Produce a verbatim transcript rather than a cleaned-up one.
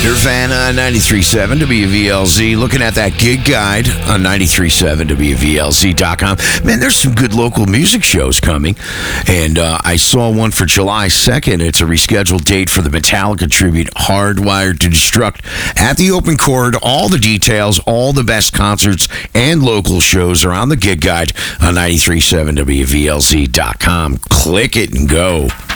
Nirvana, ninety-three point seven W V L Z. Looking at that gig guide on ninety-three point seven W V L Z dot com. Man, there's some good local music shows coming. And uh, I saw one for July second. It's a rescheduled date for the Metallica tribute, Hardwired to Destruct, at the Open Chord. All the details, all the best concerts and local shows are on the gig guide on ninety-three point seven W V L Z dot com. Click it and go.